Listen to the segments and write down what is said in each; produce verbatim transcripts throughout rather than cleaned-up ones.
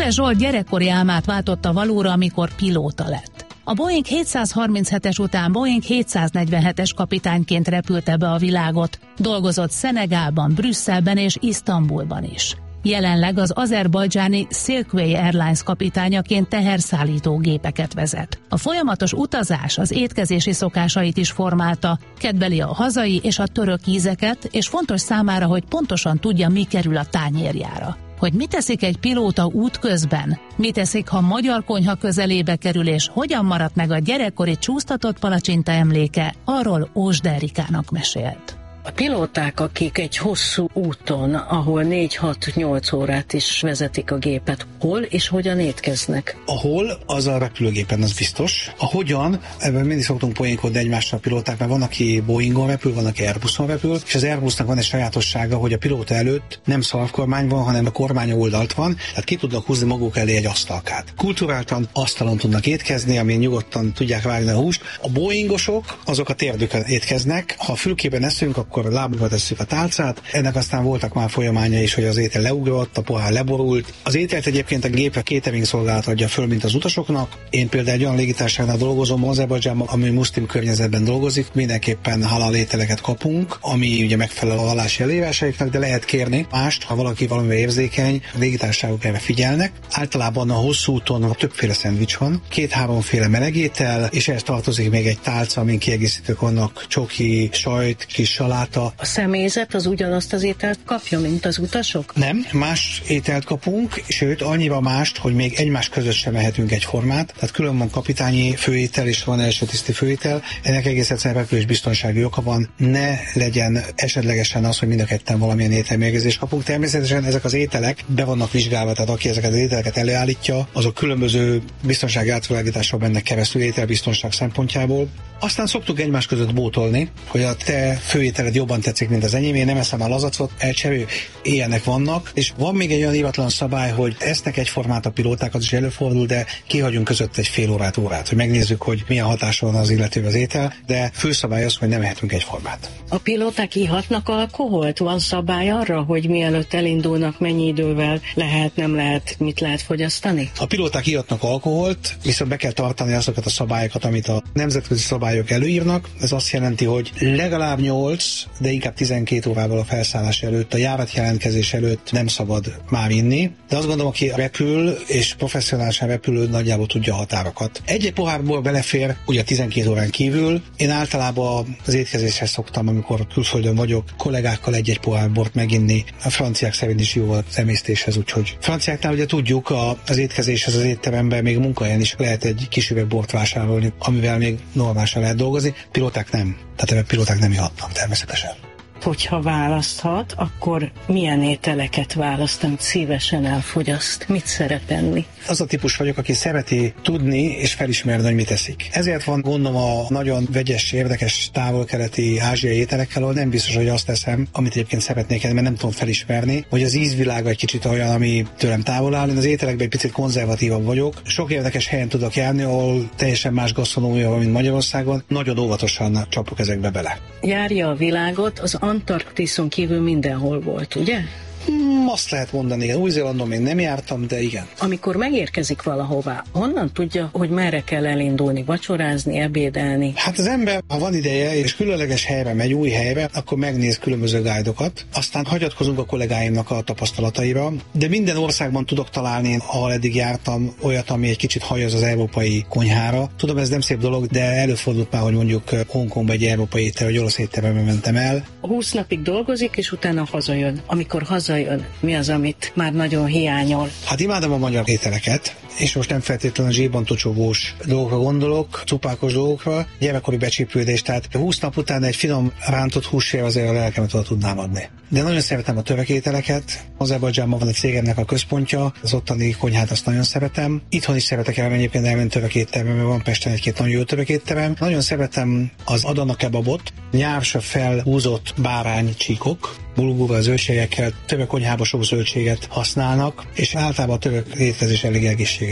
Szeles Zsolt gyerekkori álmát váltotta valóra, amikor pilóta lett. A Boeing hétszázharminchetes után Boeing hétszáznegyvenhetes kapitányként repülte be a világot, dolgozott Szenegálban, Brüsszelben és Isztambulban is. Jelenleg az azerbajdzsáni Silkway Airlines kapitányaként teherszállító gépeket vezet. A folyamatos utazás az étkezési szokásait is formálta, kedveli a hazai és a török ízeket, és fontos számára, hogy pontosan tudja, mi kerül a tányérjára. Hogy mit teszik egy pilóta útközben, mit teszik, ha magyar konyha közelébe kerül, és hogyan maradt meg a gyerekkori csúsztatott palacsinta emléke, arról Ósd Erikának mesélt. A pilóták, akik egy hosszú úton, ahol négy-hat-nyolc órát is vezetik a gépet, hol és hogyan étkeznek? A hol, az a repülőgépen, az biztos. A hogyan, ebben mindig szoktunk poénkodni egymással a pilóták, mert van, aki Boeingon repül, van, aki Airbuson repül, és az Airbusnak van egy sajátossága, hogy a pilóta előtt nem szarvkormány van, hanem a kormány oldalt van, tehát ki tudnak húzni maguk elé egy asztalkát. Kulturáltan asztalon tudnak étkezni, amin nyugodtan tudják vágni a húst. A Boeingosok, azok a térdükön étkeznek, ha fülkében eszünk, akkor lábunkba tesszük a tálcát. Ennek aztán voltak már folyamánya is, hogy az étel leugrott, a pohár leborult. Az ételt egyébként a gép a catering szolgálat adja föl, mint az utasoknak. Én például egy olyan légitársaságnál dolgozom Azerbajdzsánban, ami muszlim környezetben dolgozik. Mindenképpen halal ételeket kapunk, ami ugye megfelel a vallási előírásaiknak, de lehet kérni mást, ha valaki valamivel érzékeny, a légitársaságok erre figyelnek. Általában a hosszú úton többféle szendvics van, két-háromféle melegétel, és ehhez tartozik még egy tálca, amin kiegészítők vannak, csoki, sajt, kis salát. A személyzet az ugyanazt az ételt kapja, mint az utasok? Nem, más ételt kapunk, sőt annyira mást, hogy még egymás között sem mehetünk egyformát. Tehát külön van kapitányi főétel és van első tiszti főétel. Ennek egész egyszerűen repülés biztonsági oka van. Ne legyen esetlegesen az, hogy mind a ketten valamilyen ételmérgezést kapunk. Természetesen ezek az ételek be vannak vizsgálva, tehát aki ezeket az ételeket előállítja, azok különböző biztonsági átvilágítással mennek keresztül ételbiztonság szempontjából. Aztán szoktuk egymás között bótolni, hogy a te főételed jobban tetszik, mint az enyém, én nem eszem a lazacot, elcserő, ilyenek vannak, és van még egy olyan íratlan szabály, hogy esznek egyformát a pilóták, az is előfordul, de kihagyunk között egy fél órát, órát, hogy megnézzük, hogy milyen hatása van az illető az étel, de főszabály az, hogy nem ehetünk egyformát. A pilóták ihatnak alkoholt? Van szabály arra, hogy mielőtt elindulnak, mennyi idővel lehet, nem lehet, mit lehet fogyasztani? A pilóták ihatnak alkoholt, viszont be kell tartani azokat a szabályokat, amit a nemzetközi szabályok előírnak. Ez azt jelenti, hogy legalább nyolc, de inkább tizenkét órával a felszállás előtt, a járatjelentkezés előtt nem szabad már inni. De azt gondolom, aki repül, és professzionálisan repülő, nagyjából tudja a határokat. Egy-egy pohárból belefér, ugye tizenkét órán kívül. Én általában az étkezéshez szoktam, amikor külföldön vagyok, kollégákkal egy-egy pohár bort meginni. A franciák szerint is jó az emésztéshez, úgyhogy franciáknál ugye tudjuk, a, az étkezéshez az étteremben még munkahelyen is lehet egy kis üveg bort vásárolni, amivel még normálisan lehet dolgozni. Pilóták nem. Tehát ebben pilóták nem ihatnak természetesen. Hogyha választhat, akkor milyen ételeket választ, amit szívesen elfogyaszt? Mit szeret enni? Az a típus vagyok, aki szereti tudni és felismerni, hogy mit eszik. Ezért van gondom a nagyon vegyes, érdekes távol-keleti ázsiai ételekkel, ahol nem biztos, hogy azt eszem, amit egyébként szeretnék enni, mert nem tudom felismerni, hogy az ízvilága egy kicsit olyan, ami tőlem távol áll. Én az ételekben egy picit konzervatívabb vagyok. Sok érdekes helyen tudok járni, ahol teljesen más gasztronómia van, mint Magyarországon. Nagyon óvatosan csapok ezekbe bele. Járja a világot, az Antarktiszon kívül mindenhol volt, ugye? Hmm, azt lehet mondani, igen. Új-Zélandon még nem jártam, de igen. Amikor megérkezik valahová, honnan tudja, hogy merre kell elindulni, vacsorázni, ebédelni? Hát az ember, ha van ideje, és különleges helyre megy, új helyre, akkor megnéz különböző guidokat, aztán hagyatkozunk a kollégáimnak a tapasztalataira, de minden országban tudok találni, ahol eddig jártam, olyat, ami egy kicsit hajaz az európai konyhára. Tudom, ez nem szép dolog, de előfordult már, hogy mondjuk Hongkongba egy európai étel, vagy orosz étterembe mentem el. húsz napig dolgozik, és utána hazajön. Amikor haza jön, mi az, amit már nagyon hiányol? Hát imádom a magyar ételeket, és most nem feltétlenül a zsírban tocsogós dolgokra gondolok, cupákos dolgokra, gyerekkori becsípődés, tehát húsz nap után egy finom rántott hússér azért a lelkemet oda tudnám adni. De nagyon szeretem a török ételeket, Azerbajdzsánban van egy cégemnek a központja, az ottani konyhát azt nagyon szeretem. Itthon is szeretek elmenni, egyébként elmenni török étterembe, mert van Pesten egy-két nagyon jó török étterem. Nagyon szeretem az Adana kebabot, nyársra felhúzott báránycsíkok, bulgurral, zöldségekkel, török konyhába sok zöldséget használnak, és általában a török étkezés elég egészséges.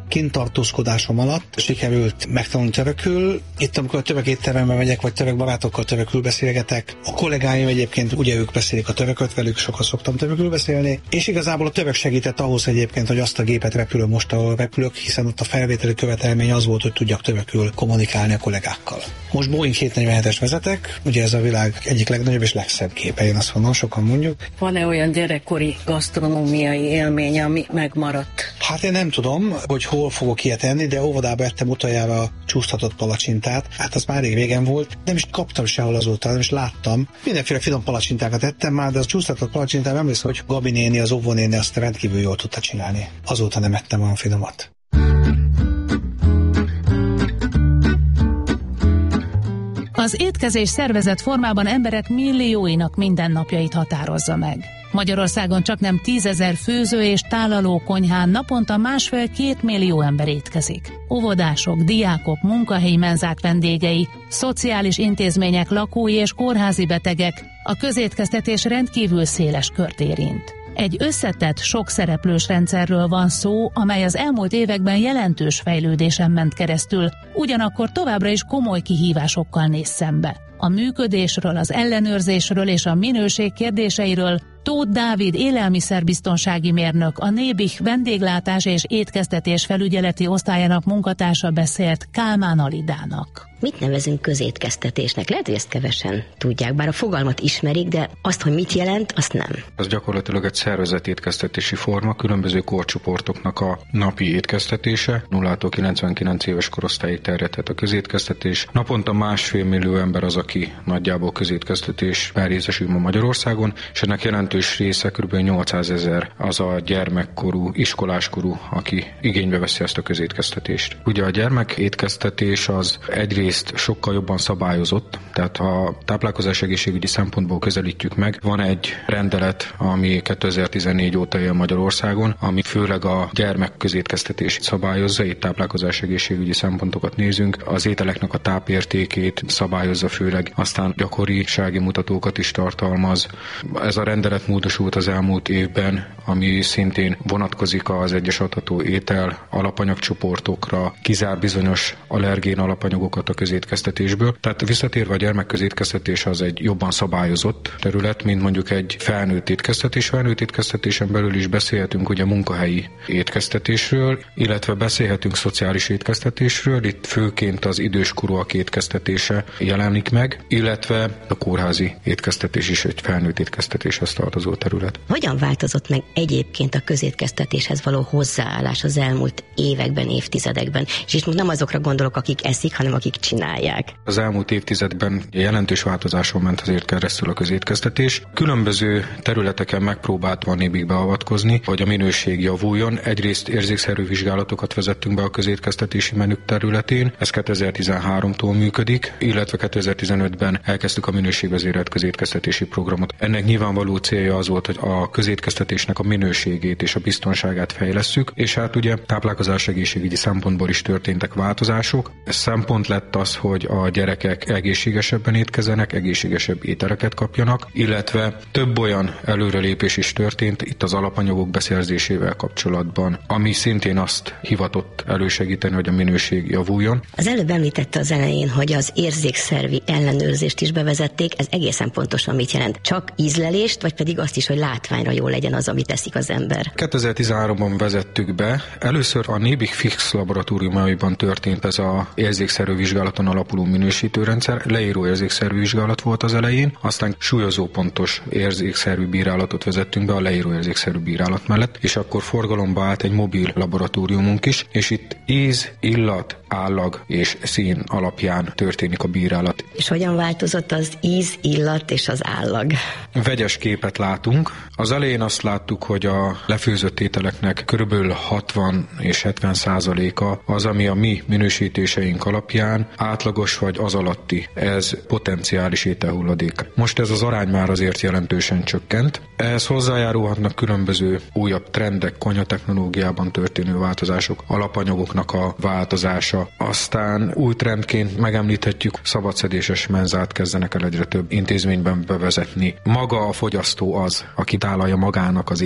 kintartózkodásom alatt sikerült megtanulni törökül. Itt, amikor a török étterembe megyek, vagy török barátokkal törökül beszélgetek, a kollégáim egyébként ugye ők beszélik a törököt, velük sokat szoktam törökül beszélni, és igazából a török segített ahhoz egyébként, hogy azt a gépet repülöm most, ahol repülök, hiszen ott a felvételi követelmény az volt, hogy tudjak törökül kommunikálni a kollégákkal. Most Boeing hétszáznegyvenhetes vezetek, ugye ez a világ egyik legnagyobb és legszebb gépe, én azt mondom, sokan mondjuk. Van-e olyan gyerekkori gasztronómiai élmény, ami megmaradt? Hát én nem tudom, hogy hol fogok ilyet enni, de óvodában ettem utoljára csúsztatott palacsintát. Hát az már rég régen volt, nem is kaptam sehol azóta, nem is láttam. Mindenféle finom palacsintákat ettem már, de az csúsztatott palacsintát emlékszem, hogy Gabi néni, az óvó néni azt rendkívül jól tudta csinálni. Azóta nem ettem olyan finomat. Az étkezés szervezett formában emberek millióinak mindennapjait határozza meg. Magyarországon csaknem tízezer főző és tálaló konyhán naponta másfél-két millió ember étkezik. Óvodások, diákok, munkahelyi menzák vendégei, szociális intézmények lakói és kórházi betegek, a közétkeztetés rendkívül széles kört érint. Egy összetett, sok szereplős rendszerről van szó, amely az elmúlt években jelentős fejlődésen ment keresztül, ugyanakkor továbbra is komoly kihívásokkal néz szembe. A működésről, az ellenőrzésről és a minőség kérdéseiről Tóth Dávid élelmiszerbiztonsági mérnök, a Nébih vendéglátás és étkeztetés felügyeleti osztályának munkatársa beszélt Kálmán Alidának. Mit nevezünk közétkeztetésnek? Lehet, hogy ezt kevesen tudják, bár a fogalmat ismerik, de azt, hogy mit jelent, azt nem. Ez gyakorlatilag egy szervezett étkeztetési forma, különböző korcsoportoknak a napi étkeztetése. nullától kilencvenkilenc éves korosztályig terjedhet a közétkeztetés. Naponta másfél millió ember az, aki nagyjából közétkeztetésben részesül ma Magyarországon, és ennek jelentős része, kb. nyolcszázezer az a gyermekkorú, iskoláskorú, aki igénybe veszi ezt a közétkeztetést. Ugye a gyermekétkeztetés az egyrészt sokkal jobban szabályozott, tehát ha táplálkozás egészségügyi szempontból közelítjük meg, van egy rendelet, ami kétezer-tizennégy óta él Magyarországon, ami főleg a gyermek közétkeztetést szabályozza, itt táplálkozás egészségügyi szempontokat nézünk, az ételeknek a tápértékét szabályozza főleg, aztán gyakorisági mutatókat is tartalmaz. Ez a rendelet módosult az elmúlt évben, ami szintén vonatkozik az egyes adható étel alapanyagcsoportokra, kizár bizonyos allergén alapanyagokat a közétkeztetésből. Tehát visszatérve a gyermekközétkeztetés az egy jobban szabályozott terület, mint mondjuk egy felnőtt étkeztetés. Felnőtt étkeztetésen belül is beszélhetünk ugye munkahelyi étkeztetésről, illetve beszélhetünk szociális étkeztetésről, itt főként az időskorúak étkeztetése jelenik meg, illetve a kórházi étkeztetés is egy felnőtt étkeztetéshez tartozó terület. Hogyan változott meg egyébként a közétkeztetéshez való hozzáállás az elmúlt években, évtizedekben? És itt nem azokra gondolok, akik eszik, hanem akik csinálják. Az elmúlt évtizedben jelentős változáson ment azért keresztül a közétkeztetés. Különböző területeken megpróbált a Nébih beavatkozni, hogy a minőség javuljon. Egyrészt érzékszervű vizsgálatokat vezettünk be a közétkeztetési menük területén, ez kétezer-tizenháromtól működik, illetve kétezer-tizenötben elkezdtük a minőségvezérelt közétkeztetési programot. Ennek nyilvánvaló célja az volt, hogy a közétkeztetésnek a minőségét és a biztonságát fejlesszük, és hát ugye táplálkozás egészségügyi szempontból is történtek változások. Ez szempont lett az, hogy a gyerekek egészségesebben étkezenek, egészségesebb ételeket kapjanak, illetve több olyan előrelépés is történt itt az alapanyagok beszerzésével kapcsolatban, ami szintén azt hivatott elősegíteni, hogy a minőség javuljon. Az előbb említette az elején, hogy az érzékszervi ellenőrzést is bevezették, ez egészen pontosan mit jelent? Csak ízlelést, vagy pedig azt is, hogy látványra jó legyen az, amit teszik az ember? kétezer-tizenháromban vezettük be. Először a Nébih Fix laboratóriumaiban történt ez a érzékszerű vizsgálaton alapuló minősítőrendszer. Leíró érzékszerű vizsgálat volt az elején, aztán súlyozó pontos érzékszerű bírálatot vezettünk be a leíró érzékszerű bírálat mellett, és akkor forgalomba állt egy mobil laboratóriumunk is, és itt íz, illat, állag és szín alapján történik a bírálat. És hogyan változott az íz, illat és az állag? Vegyes képet látunk. Az elején azt láttuk, hogy a lefőzött ételeknek körülbelül hatvan és hetven százaléka az, ami a mi minősítéseink alapján átlagos vagy az alatti. Ez potenciális ételhulladék. Most ez az arány már azért jelentősen csökkent. Ehhez hozzájárulhatnak különböző újabb trendek, konyhatechnológiában történő változások, alapanyagoknak a változása. Aztán új trendként megemlíthetjük, szabadszedéses menzát kezdenek el egyre több intézményben bevezetni. Maga a fogyasztó az, aki tálalja magának az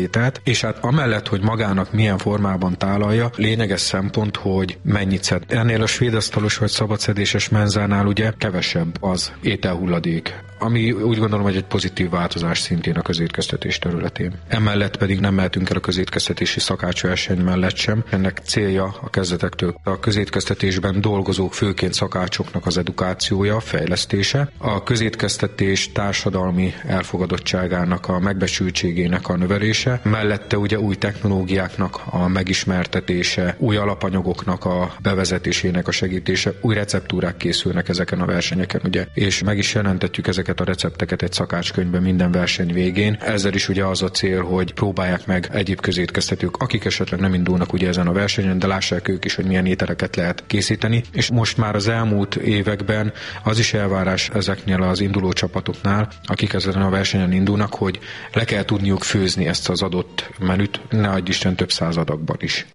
ételt, és hát amellett, hogy magának milyen formában tálalja, lényeges szempont, hogy mennyit szed. Ennél a svédasztalos vagy szabadszedéses menzánál ugye kevesebb az ételhulladék, ami úgy gondolom, hogy egy pozitív változás szintén a közétkeztetés területén. Emellett pedig nem mehetünk el a közétkeztetési szakácsverseny mellett sem. Ennek célja a kezdetektől a közétkeztetésben dolgozók, főként szakácsoknak az edukációja, fejlesztése, a közétkeztetés társadalmi elfogadottságának, a megbecsültségének a növelése, mellette ugye új technológiáknak a megismertetése, új alapanyagoknak a bevezetésének a segítése, új receptúrák készülnek ezeken a versenyeken, ugye, és meg is jelentetjük ezeket a recepteket egy szakácskönyvben minden verseny végén. Ezzel is ugye az a cél, hogy próbálják meg egyéb közétkeztetők, akik esetleg nem indulnak ugye ezen a versenyen, de lássák ők is, hogy milyen ételeket lehet készíteni, és most már az elmúlt években az is elvárás ezeknél az induló csapatoknál, akik ezen a versenyen indulnak, hogy le kell tudniuk főzni ezt az adott menüt, ne adj Isten több száz adagban is.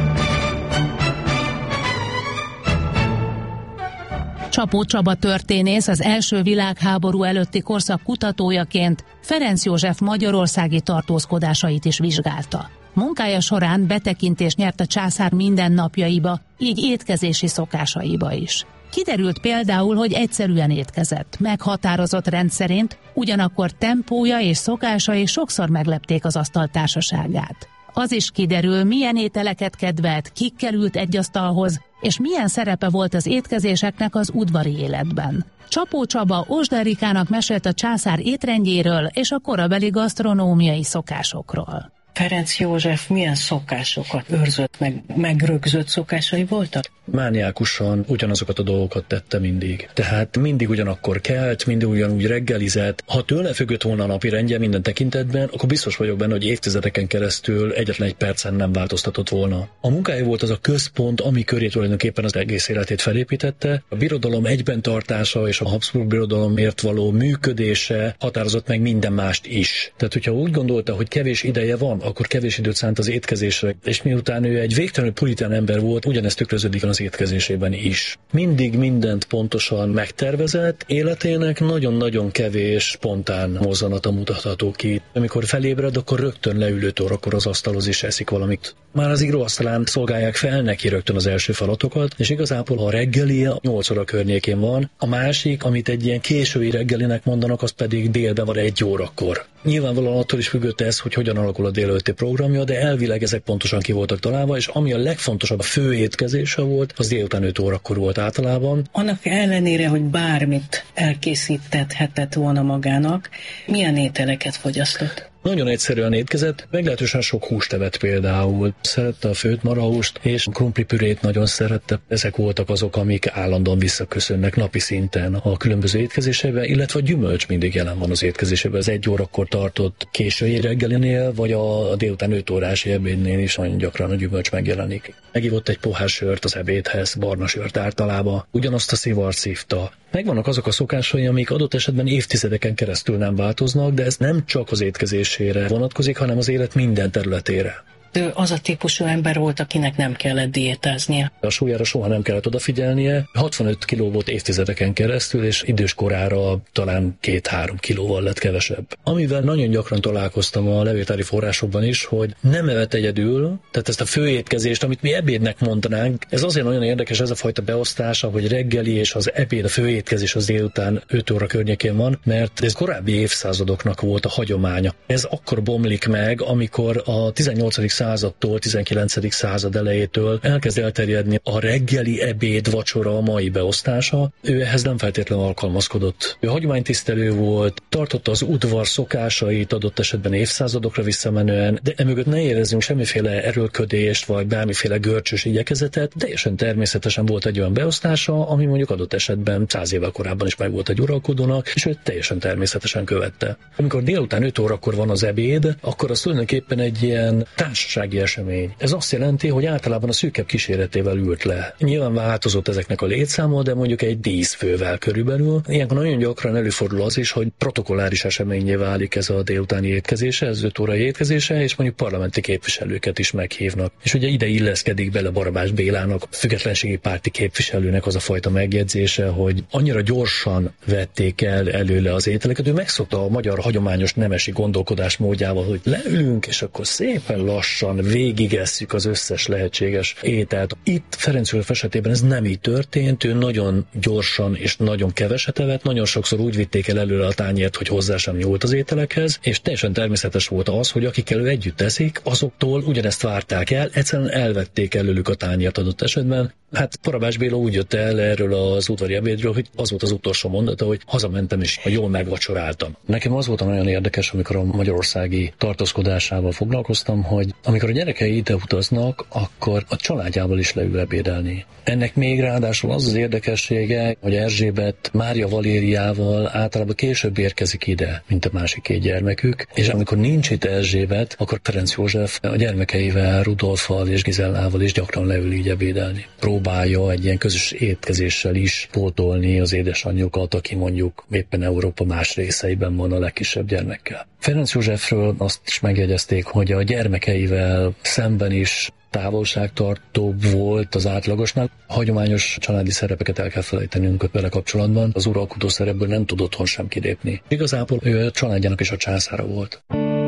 Csapó Csaba történész az első világháború előtti korszak kutatójaként Ferenc József magyarországi tartózkodásait is vizsgálta. Munkája során betekintést nyert a császár mindennapjaiba, így étkezési szokásaiba is. Kiderült például, hogy egyszerűen étkezett, meghatározott rendszerint, ugyanakkor tempója és szokásai sokszor meglepték az asztal társaságát. Az is kiderül, milyen ételeket kedvelt, kikkel ült egy asztalhoz, és milyen szerepe volt az étkezéseknek az udvari életben. Csapó Csaba Osdar Rikának mesélt a császár étrendjéről és a korabeli gasztronómiai szokásokról. Ferenc József milyen szokásokat őrzött, meg, megrögzött szokásai voltak? Mániákusan ugyanazokat a dolgokat tette mindig. Tehát mindig ugyanakkor kelt, mindig ugyanúgy reggelizett. Ha tőle függött volna a napi rendje minden tekintetben, akkor biztos vagyok benne, hogy évtizedeken keresztül egyetlen egy percen nem változtatott volna. A munkája volt az a központ, ami köré tulajdonképpen az egész életét felépítette. A birodalom egyben tartása és a Habsburg birodalomért való működése határozott meg minden mást is. Tehát, hogyha úgy gondolta, hogy kevés ideje van, akkor kevés időt szánt az étkezésre, és miután ő egy végtelenül puritán ember volt, ugyanezt tükröződik az étkezésében is. Mindig mindent pontosan megtervezett, életének nagyon-nagyon kevés spontán mozzanata mutatható ki. Amikor felébred, akkor rögtön leül öt órakor az asztalhoz és eszik valamit. Már az íróasztalán szolgálják fel neki rögtön az első falatokat, és igazából a reggeli nyolc óra környékén van, a másik, amit egy ilyen késői reggelinek mondanak, az pedig délben van egy órakor. Nyilvánvalóan attól is függött ez, hogy hogyan alakul a délelőtti programja, de elvileg ezek pontosan ki voltak találva, és ami a legfontosabb, a fő étkezése volt, az délután öt órakor volt általában. Annak ellenére, hogy bármit elkészíthetett volna magának, milyen ételeket fogyasztott? Nagyon egyszerűen étkezett, meglehetősen sok húst evett például. Szerette a főtt marhahúst, és a krumplipürét nagyon szerette. Ezek voltak azok, amik állandóan visszaköszönnek napi szinten a különböző étkezésében, illetve a gyümölcs mindig jelen van az étkezésében. Az egy órakor tartott késői reggelinél, vagy a délután öt órás ebédnél is nagyon gyakran a gyümölcs megjelenik. Megivott egy pohár sört az ebédhez, barna sört általában, ugyanazt a szivart szívta. Megvannak azok a szokásai, amik adott esetben évtizedeken keresztül nem változnak, de ez nem csak az étkezésére vonatkozik, hanem az élet minden területére. Ő az a típusú ember volt, akinek nem kellett diétáznia. A súlyára soha nem kellett odafigyelnie. hatvanöt kiló volt évtizedeken keresztül, és időskorára talán két-három kilóval lett kevesebb. Amivel nagyon gyakran találkoztam a levéltári forrásokban is, hogy nem evett egyedül, tehát ezt a főétkezést, amit mi ebédnek mondanánk, ez azért nagyon érdekes ez a fajta beosztása, hogy reggeli és az ebéd, a főétkezés az délután öt óra környékén van, mert ez korábbi évszázadoknak volt a hagyománya. Ez akkor bomlik meg, amikor a tizennyolcadik századtól, tizenkilencedik század elejétől elkezd elterjedni a reggeli ebéd vacsora a mai beosztása. Ő ehhez nem feltétlenül alkalmazkodott. Ő hagyománytisztelő volt, tartotta az udvar szokásait adott esetben évszázadokra visszamenően, de emögött ne érezzünk semmiféle erőlködést vagy bármiféle görcsös igyekezetet. Teljesen természetesen volt egy olyan beosztása, ami mondjuk adott esetben száz évvel korábban is meg volt egy uralkodónak, és ő teljesen természetesen követte. Amikor délután öt órakor van az ebéd, akkor az tulajdonképpen egy ilyen társ társasági esemény. Ez azt jelenti, hogy általában a szűkebb kíséretével ült le. Nyilván változott ezeknek a létszáma, de mondjuk egy tíz fővel körülbelül. Ilyenkor nagyon gyakran előfordul az is, hogy protokolláris eseményé válik ez a délutáni étkezése, ez öt órai étkezése, és mondjuk parlamenti képviselőket is meghívnak. És ugye ide illeszkedik bele Barabás Bélának, a függetlenségi párti képviselőnek az a fajta megjegyzése, hogy annyira gyorsan vették el előle az ételeket. Ő megszokta a magyar hagyományos nemesi gondolkodás módjával, hogy leülünk, és akkor szépen lassan végigesszük az összes lehetséges ételt. Itt Ferenc József esetében ez nem így történt, ő nagyon gyorsan és nagyon keveset evett, nagyon sokszor úgy vitték el előle a tányért, hogy hozzá sem nyúlt az ételekhez, és teljesen természetes volt az, hogy akikkel ő együtt eszik, azoktól ugyanezt várták el, egyszerűen elvették előlük a tányért adott esetben. Hát Barabás Béla úgy jött el erről az udvari ebédről, hogy az volt az utolsó mondata, hogy hazamentem és jól megvacsoráltam. Nekem az volt nagyon érdekes, amikor a magyarországi tartózkodásával foglalkoztam, hogy amikor a gyerekei ide utaznak, akkor a családjával is leül ebédelni. Ennek még ráadásul az az érdekessége, hogy Erzsébet Mária Valériával általában később érkezik ide, mint a másik két gyermekük, és amikor nincs itt Erzsébet, akkor Ferenc József a gyermekeivel, Rudolffal és Gizellával is gyakran leül így ebédelni. Próbálja egy ilyen közös étkezéssel is pótolni az édesanyjukat, aki mondjuk éppen Európa más részeiben van a legkisebb gyermekkel. Ferenc Józsefről azt is megjegyezték, hogy a gyermekeivel szemben is távolságtartóbb volt az átlagosnál. A hagyományos családi szerepeket el kell felejtenünk vele kapcsolatban. Az uralkodó szerepből nem tud otthon sem kilépni. Igazából ő a családjának is a császára volt.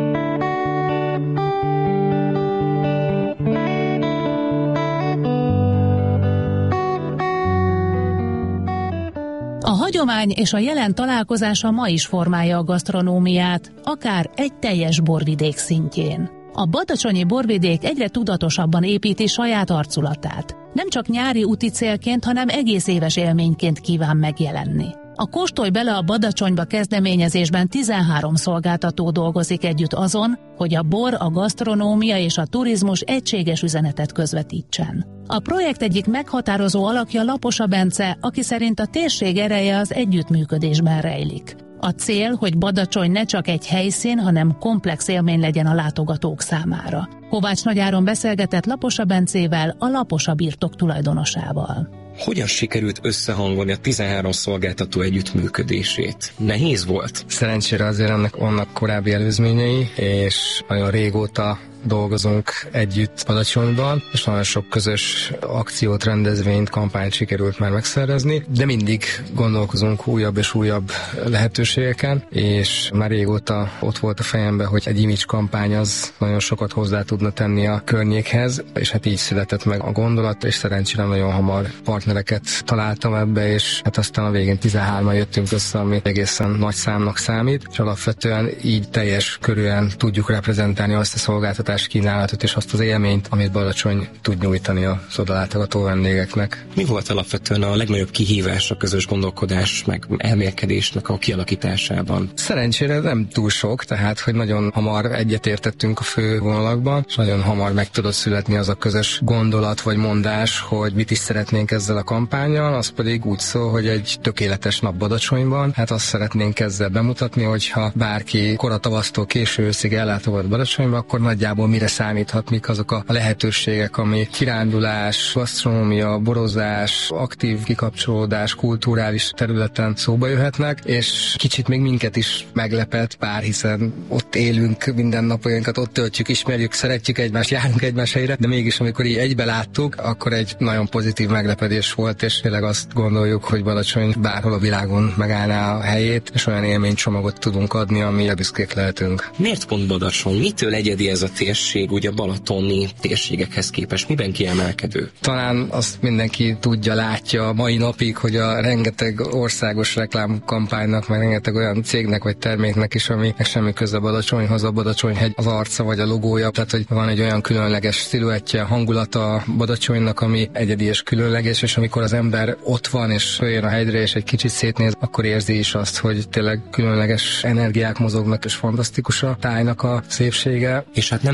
A hagyomány és a jelen találkozása ma is formálja a gasztronómiát, akár egy teljes borvidék szintjén. A badacsonyi borvidék egyre tudatosabban építi saját arculatát. Nem csak nyári úti célként, hanem egész éves élményként kíván megjelenni. A Kóstolj bele a Badacsonyba kezdeményezésben tizenhárom szolgáltató dolgozik együtt azon, hogy a bor, a gasztronómia és a turizmus egységes üzenetet közvetítsen. A projekt egyik meghatározó alakja Laposa Bence, aki szerint a térség ereje az együttműködésben rejlik. A cél, hogy Badacsony ne csak egy helyszín, hanem komplex élmény legyen a látogatók számára. Kovács Nagyáron beszélgetett Laposa Bencével, a Laposa birtok tulajdonosával. Hogyan sikerült összehangolni a tizenhárom szolgáltató együttműködését? Nehéz volt? Szerencsére azért ennek vannak korábbi előzményei, és nagyon régóta dolgozunk együtt Badacsonyban, és nagyon sok közös akciót, rendezvényt, kampányt sikerült már megszervezni, de mindig gondolkozunk újabb és újabb lehetőségeken, és már régóta ott volt a fejemben, hogy egy image kampány az nagyon sokat hozzá tudna tenni a környékhez, és hát így született meg a gondolat, és szerencsére nagyon hamar partnereket találtam ebbe, és hát aztán a végén tizenhárman jöttünk össze, ami egészen nagy számnak számít, és alapvetően így teljes körűen tudjuk reprezentálni azt a szolgáltatást, kínálatot és azt az élményt, amit Badacsony tud nyújtani az odalátogató vendégeknek. Mi volt alapvetően a legnagyobb kihívás a közös gondolkodás meg elmélkedésnek a kialakításában? Szerencsére nem túl sok, tehát hogy nagyon hamar egyetértettünk a fő vonalakban, és nagyon hamar meg tudott születni az a közös gondolat vagy mondás, hogy mit is szeretnénk ezzel a kampánnyal, az pedig úgy szól, hogy egy tökéletes nap Badacsonyban. Hát azt szeretnénk ezzel bemutatni, hogyha bárki koratavasztól késő őszig ellátogat Badacsonyba, akkor nagyjából mire számíthat, mik azok a lehetőségek, ami kirándulás, gasztronómia, borozás, aktív kikapcsolódás, kulturális területen szóba jöhetnek, és kicsit még minket is meglepett, bár hiszen ott élünk mindennapojainkat, ott töltjük, ismerjük, szeretjük egymást, járunk egymás helyre, de mégis amikor így egybe láttuk, akkor egy nagyon pozitív meglepedés volt, és tényleg azt gondoljuk, hogy Badacsony bárhol a világon megállná a helyét, és olyan élménycsomagot tudunk adni, amire büszkék lehetünk. Miért pont Badacsony? Mitől egyedi ez a térség, ugye a balatoni térségekhez képest? Miben kiemelkedő? Talán azt mindenki tudja, látja mai napig, hogy a rengeteg országos reklámkampánynak, meg rengeteg olyan cégnek vagy terméknek is, ami semmi köze Badacsonyhoz, a Badacsonyhegy az arca vagy a logója, tehát hogy van egy olyan különleges sziluettje, hangulata a Badacsonynak, ami egyedi és különleges, és amikor az ember ott van és följön a hegyre és egy kicsit szétnéz, akkor érzi is azt, hogy tényleg különleges energiák mozognak, és fantasztikus a tájnak a szépsége. És hát nem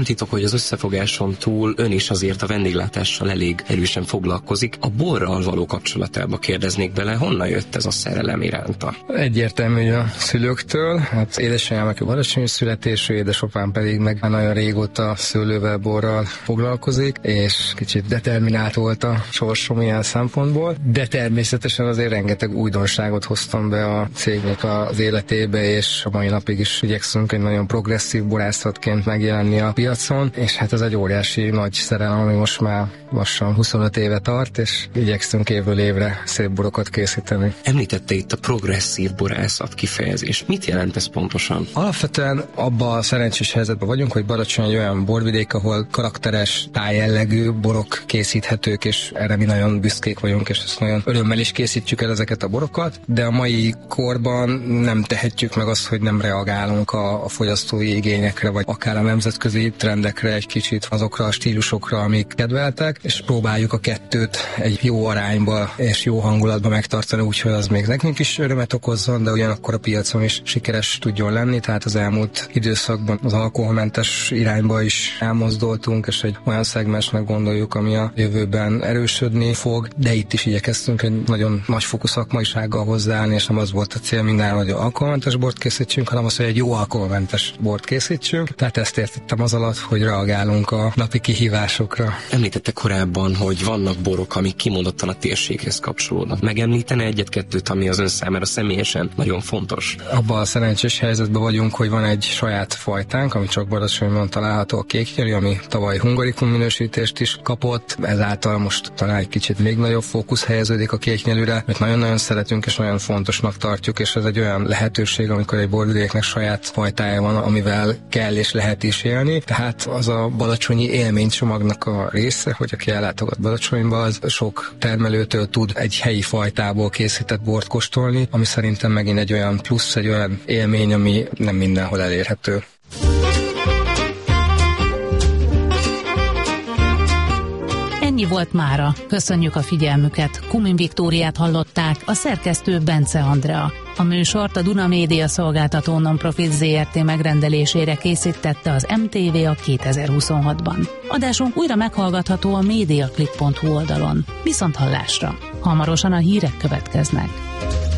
titok, hogy az összefogáson túl ön is azért a vendéglátással elég erősen foglalkozik. A borral való kapcsolatába kérdeznék bele, honnan jött ez a szerelem iránta? Egyértelmű a szülőktől. Hát édesanyám, aki badacsonyi születésű, édesapám pedig meg nagyon régóta szőlővel, borral foglalkozik, és kicsit determinált volt a sorsom ilyen szempontból, de természetesen azért rengeteg újdonságot hoztam be a cégnek az életébe, és a mai napig is igyekszünk egy nagyon progresszív borászatként megjelenni a piacon, és hát ez egy óriási nagy szerelem, ami most már lassan huszonöt éve tart, és igyekszünk évről évre szép borokat készíteni. Említette itt a progresszív borászat kifejezés. Mit jelent ez pontosan? Alapvetően abban a szerencsés helyzetben vagyunk, hogy Badacsony egy olyan borvidék, ahol karakteres, tájjellegű borok készíthetők, és erre mi nagyon büszkék vagyunk, és ezt nagyon örömmel is készítjük el ezeket a borokat, de a mai korban nem tehetjük meg azt, hogy nem reagálunk a, a fogyasztói igényekre, vagy akár a nemzetközi trendekre egy kicsit, azokra a stílusokra, amik kedveltek, és próbáljuk a kettőt egy jó arányba és jó hangulatba megtartani, úgyhogy az még nekünk is örömet okozzon, de ugyanakkor a piacon is sikeres tudjon lenni, tehát az elmúlt időszakban az alkoholmentes irányba is elmozdultunk, és egy olyan szegmensnek gondoljuk, ami a jövőben erősödni fog, de itt is igyekeztünk egy nagyon nagyfokú szakmaisággal hozzáállni, és nem az volt a cél mindenre, hogy alkoholmentes bort készítsünk, hanem az, hogy egy jó alkoholmentes bort készítsünk. Tehát ezt értettem az alatt, hogy reagálunk a napi kihívásokra. Említette korábban, hogy vannak borok, amik kimondottan a térséghez kapcsolódnak. Megemlítene egyet-kettőt, ami az ön számára személyesen nagyon fontos? Abban a szerencsés helyzetben vagyunk, hogy van egy saját fajtánk, ami csak Badacsonyban található, a kéknyelű, ami tavaly hungarikum minősítést is kapott. Ezáltal most talán egy kicsit még nagyobb fókusz helyeződik a kéknyelűre, mert nagyon-nagyon szeretünk és nagyon fontosnak tartjuk, és ez egy olyan lehetőség, amikor egy borvidéknek saját fajtája van, amivel kell és lehet is élni. Tehát az a badacsonyi élménycsomagnak a része, hogy aki ellátogat Badacsonyba, az sok termelőtől tud egy helyi fajtából készített bort kóstolni, ami szerintem megint egy olyan plusz, egy olyan élmény, ami nem mindenhol elérhető. Ennyi volt mára. Köszönjük a figyelmüket. Kumin Viktóriát hallották, a szerkesztő Bence Andrea. A műsort a Duna Média Szolgáltató Non-Profit zé er té megrendelésére készítette az em té vé a kétezer-huszonhatban. Adásunk újra meghallgatható a mediaclick pont hu oldalon. Viszont hallásra. Hamarosan a hírek következnek.